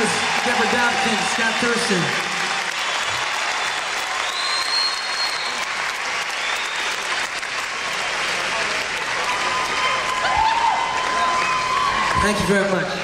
was Deborah Dobkin, Scott Thurston. Thank you very much.